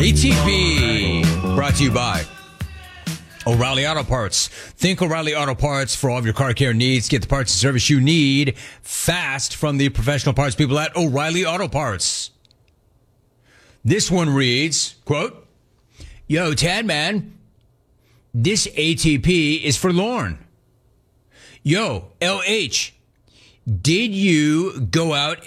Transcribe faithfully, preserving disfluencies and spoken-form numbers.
A T P, brought to you by O'Reilly Auto Parts. Think O'Reilly Auto Parts for all of your car care needs. Get the parts and service you need fast from the professional parts people at O'Reilly Auto Parts. This one reads, quote, "Yo, Tad man, this A T P is for Lorne. Yo, L H, did you go out